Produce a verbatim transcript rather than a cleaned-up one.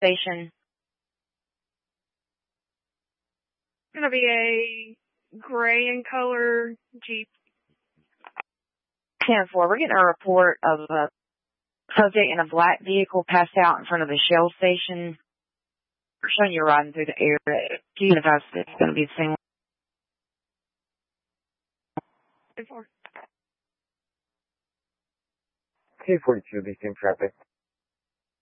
station. It's gonna be a gray in color Jeep. ten four, we're getting a report of a subject in a black vehicle passed out in front of the Shell station. We're showing you riding through the area. Do you advise it's going to be the same one? ten four. two forty-two, be same traffic.